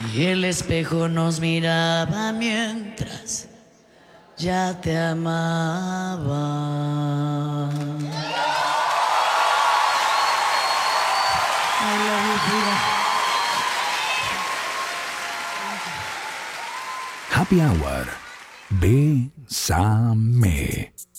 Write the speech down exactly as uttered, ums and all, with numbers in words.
Y el espejo nos miraba mientras ya te amaba. I love you, Frida. Happy Hour. Bésame.